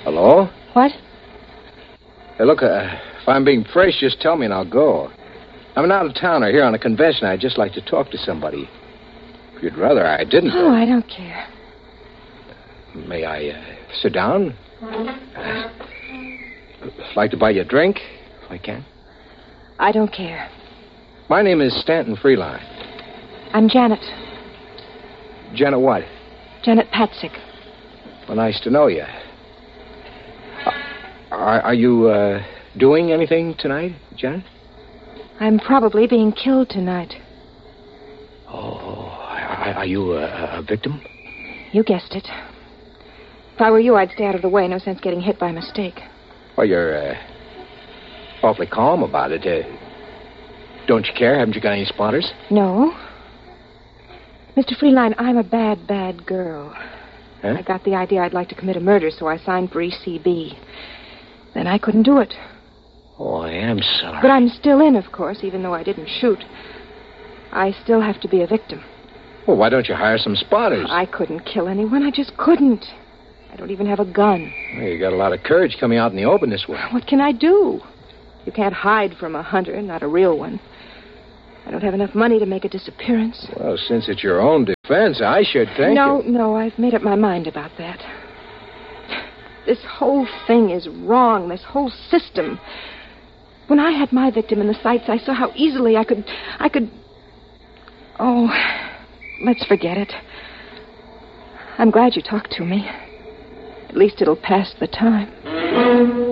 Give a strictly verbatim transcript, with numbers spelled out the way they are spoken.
Hello? What? Hey, look, uh, if I'm being fresh, just tell me and I'll go. I'm an out-of-towner here on a convention. I'd just like to talk to somebody. If you'd rather I didn't. Oh, I don't care. May I uh, sit down? Uh, like to buy you a drink, if I can. I don't care. My name is Stanton Freeline. I'm Janet. Janet what? Janet Patzik. Well, nice to know you. Uh, are, are you uh, doing anything tonight, Janet? I'm probably being killed tonight. Oh, are, are you a, a victim? You guessed it. If I were you, I'd stay out of the way. No sense getting hit by mistake. Well, you're uh, awfully calm about it. Uh, don't you care? Haven't you got any spotters? No. Mister Freeline, I'm a bad, bad girl. Huh? I got the idea I'd like to commit a murder, so I signed for E C B. Then I couldn't do it. Oh, I am sorry. But I'm still in, of course, even though I didn't shoot. I still have to be a victim. Well, why don't you hire some spotters? I couldn't kill anyone. I just couldn't. I don't even have a gun. Well, you got a lot of courage coming out in the open this way. What can I do? You can't hide from a hunter, not a real one. I don't have enough money to make a disappearance. Well, since it's your own defense, I should think... No, you... no, I've made up my mind about that. This whole thing is wrong, this whole system. When I had my victim in the sights, I saw how easily I could... I could... Oh, let's forget it. I'm glad you talked to me. At least it'll pass the time.